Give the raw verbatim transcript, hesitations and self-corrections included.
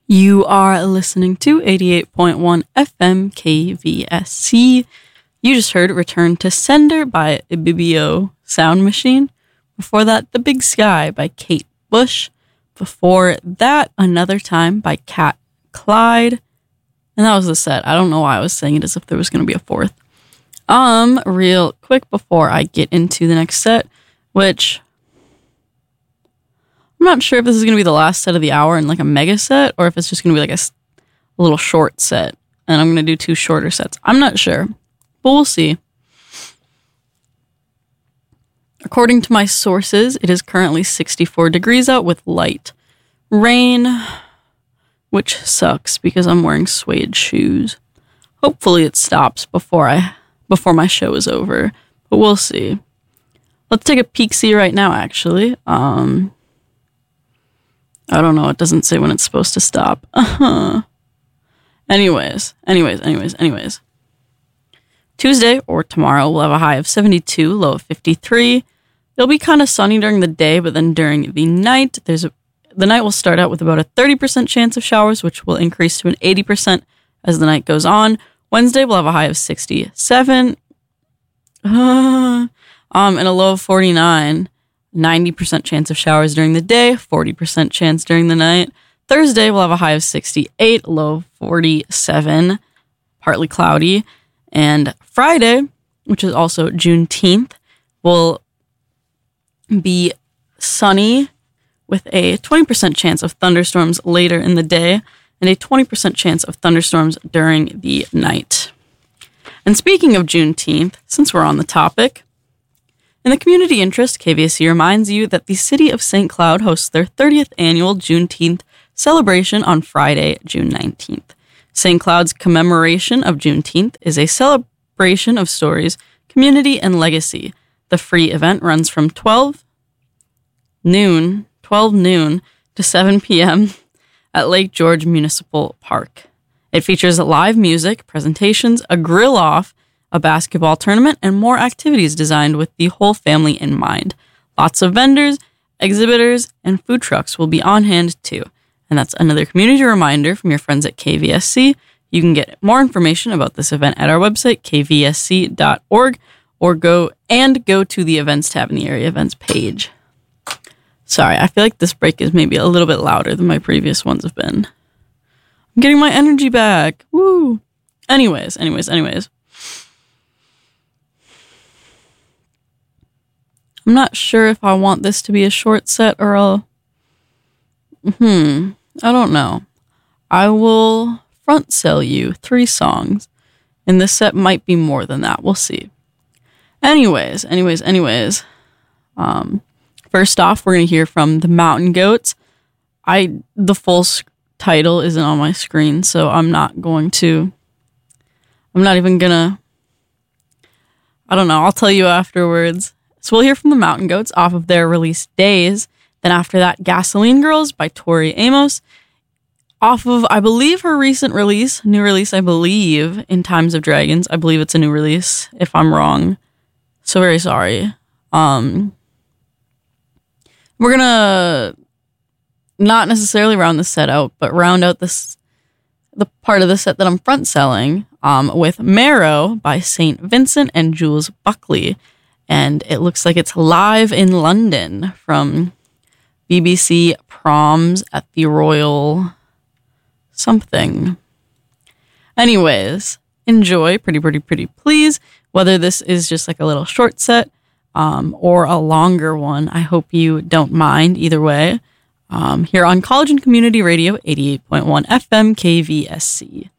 You are listening to eighty-eight point one F M K V S C. You just heard Return to Sender by Ibibio Sound Machine. Before that, The Big Sky by Kate Bush. Before that, Another Time by Kat Clyde. And that was the set. I don't know why I was saying it as if there was going to be a fourth. Um, real quick before I get into the next set, which I'm not sure if this is going to be the last set of the hour and like a mega set, or if it's just going to be like a, a little short set. And I'm going to do two shorter sets. I'm not sure, but we'll see. According to my sources, it is currently sixty-four degrees out with light rain, which sucks because I'm wearing suede shoes. Hopefully it stops before I before my show is over, but we'll see. Let's take a peek-see right now, actually. Um, I don't know. It doesn't say when it's supposed to stop. Uh-huh. Anyways, anyways, anyways, anyways. Tuesday or tomorrow, we'll have a high of seventy-two, low of fifty-three. It'll be kind of sunny during the day, but then during the night, there's a, the night will start out with about a thirty percent chance of showers, which will increase to an eighty percent as the night goes on. Wednesday, we'll have a high of sixty-seven, uh, um, and a low of forty-nine. ninety percent chance of showers during the day, forty percent chance during the night. Thursday, we'll have a high of sixty-eight, low of forty-seven, partly cloudy. And Friday, which is also Juneteenth, will be sunny with a twenty percent chance of thunderstorms later in the day and a twenty percent chance of thunderstorms during the night. And speaking of Juneteenth, since we're on the topic, in the community interest, K V S C reminds you that the city of Saint Cloud hosts their thirtieth annual Juneteenth celebration on Friday, June nineteenth. Saint Cloud's commemoration of Juneteenth is a celebration of stories, community, and legacy. The free event runs from twelve noon, twelve noon to seven p.m. at Lake George Municipal Park. It features live music, presentations, a grill-off, a basketball tournament, and more activities designed with the whole family in mind. Lots of vendors, exhibitors, and food trucks will be on hand too. And that's another community reminder from your friends at K V S C. You can get more information about this event at our website, k v s c dot org, or go and go to the events tab in the area events page. Sorry, I feel like this break is maybe a little bit louder than my previous ones have been. I'm getting my energy back. Woo! Anyways, anyways, anyways. I'm not sure if I want this to be a short set or a... Hmm, I don't know. I will front sell you three songs, and this set might be more than that. We'll see. Anyways, anyways, anyways. Um, first off, we're going to hear from the Mountain Goats. I the full s- title isn't on my screen, so I'm not going to... I'm not even going to... I don't know. I'll tell you afterwards. So we'll hear from the Mountain Goats off of their release Days. Then after that, Gasoline Girls by Tori Amos. Off of, I believe, her recent release. New release, I believe, in Times of Dragons. I believe it's a new release, if I'm wrong. So very sorry. Um, we're going to not necessarily round the set out, but round out this the part of the set that I'm front selling um, with Marrow by Saint Vincent and Jules Buckley. And it looks like it's live in London from B B C Proms at the Royal something. Anyways, enjoy. Pretty, pretty, pretty, please. Whether this is just like a little short set um, or a longer one, I hope you don't mind either way. Um, here on College and Community Radio, eighty-eight point one F M K V S C.